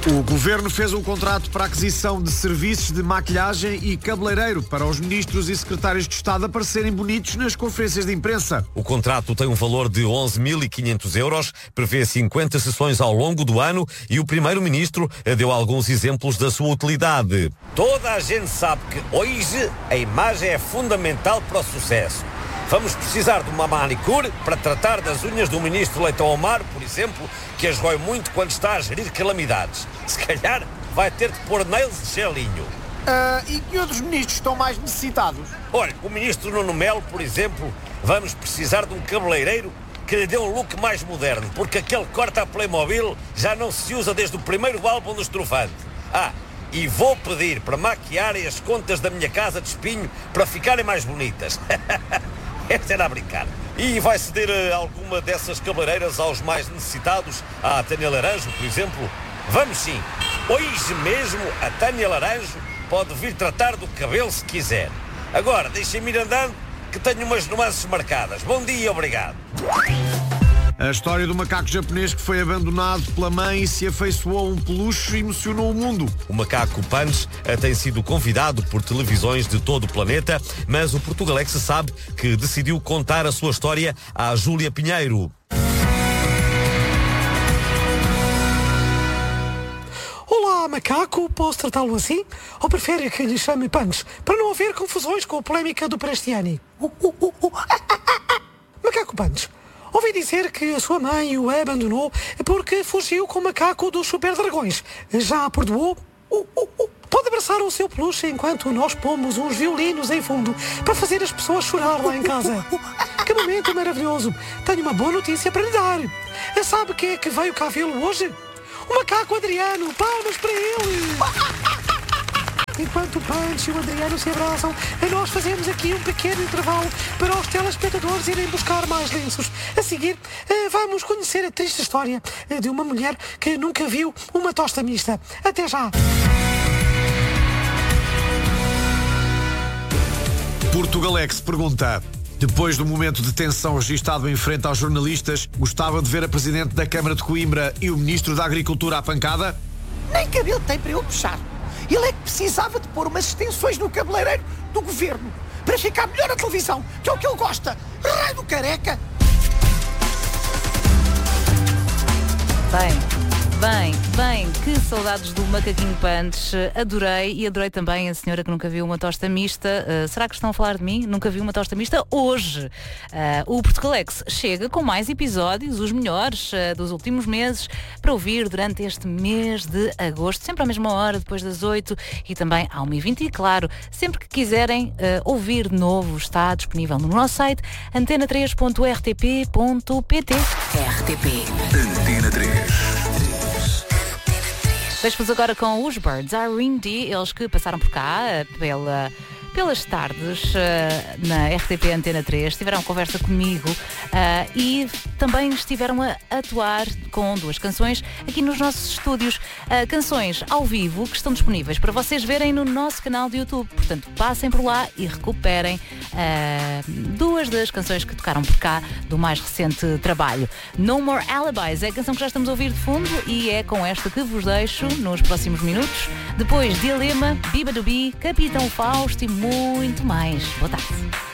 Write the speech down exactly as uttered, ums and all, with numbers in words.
O Governo fez um contrato para a aquisição de serviços de maquilhagem e cabeleireiro para os ministros e secretários de Estado aparecerem bonitos nas conferências de imprensa. O contrato tem um valor de onze mil e quinhentos euros, prevê cinquenta sessões ao longo do ano e o primeiro-ministro deu alguns exemplos da sua utilidade. Toda a gente sabe que hoje a imagem é fundamental para o sucesso. Vamos precisar de uma manicure para tratar das unhas do ministro Leitão Omar, por exemplo, que as rói muito quando está a gerir calamidades. Se calhar vai ter de pôr nails de gelinho. Uh, e que outros ministros estão mais necessitados? Olha, o ministro Nuno Melo, por exemplo, vamos precisar de um cabeleireiro que lhe dê um look mais moderno, porque aquele corte a Playmobil já não se usa desde o primeiro álbum do Estrofante. Ah, e vou pedir para maquiarem as contas da minha casa de espinho para ficarem mais bonitas. Esta era a brincar. E vai ceder uh, alguma dessas cabeleireiras aos mais necessitados? À Tânia Laranjo, por exemplo? Vamos sim. Hoje mesmo a Tânia Laranjo pode vir tratar do cabelo se quiser. Agora, deixem-me ir andando que tenho umas nuances marcadas. Bom dia e obrigado. A história do macaco japonês que foi abandonado pela mãe e se afeiçoou a um peluche emocionou o mundo. O macaco Punch tem sido convidado por televisões de todo o planeta, mas o Portugalex sabe que decidiu contar a sua história à Júlia Pinheiro. Olá, macaco, posso tratá-lo assim? Ou prefere que lhe chame Punch, para não haver confusões com a polémica do Prestiani? Uh, uh, uh, uh. Macaco Punch, ouvi dizer que a sua mãe o abandonou porque fugiu com o macaco dos super dragões. Já a perdoou? Uh, uh, uh. Pode abraçar o seu peluche enquanto nós pomos uns violinos em fundo para fazer as pessoas chorar lá em casa. Que momento maravilhoso! Tenho uma boa notícia para lhe dar. Sabe quem é que veio cá vê-lo hoje? O macaco Adriano! Palmas para ele! Enquanto o Punch e o Adriano se abraçam, nós fazemos aqui um pequeno intervalo para os telespectadores irem buscar mais lenços. A seguir, vamos conhecer a triste história de uma mulher que nunca viu uma tosta mista. Até já! Portugalex pergunta: depois do momento de tensão registado em frente aos jornalistas, gostava de ver a Presidente da Câmara de Coimbra e o Ministro da Agricultura à pancada? Nem cabelo tem para eu puxar. Ele é que precisava de pôr umas extensões no cabeleireiro do Governo para ficar melhor na televisão, que é o que ele gosta. Raio do careca! Bem, bem, bem, que saudades do macaquinho Punch. Adorei e adorei também a senhora que nunca viu uma tosta mista. Uh, será que estão a falar de mim? Nunca vi uma tosta mista hoje. Uh, o Portugalex chega com mais episódios, os melhores uh, dos últimos meses, para ouvir durante este mês de agosto, sempre à mesma hora, depois das oito e também à uma e vinte. E claro, sempre que quiserem uh, ouvir de novo, está disponível no nosso site antena três ponto r t p ponto p t. R T P Antena três. Deixo-vos agora com os Birds Are Windy, eles que passaram por cá pela, pelas tardes uh, na R T P Antena três, tiveram conversa comigo uh, e também estiveram a atuar com duas canções aqui nos nossos estúdios, uh, canções ao vivo que estão disponíveis para vocês verem no nosso canal de YouTube. Portanto, passem por lá e recuperem uh, duas das canções que tocaram por cá do mais recente trabalho. No More Alibis é a canção que já estamos a ouvir de fundo e é com esta que vos deixo nos próximos minutos. Depois, Dilema, Biba do Bi, Capitão Fausto e muito mais. Boa tarde.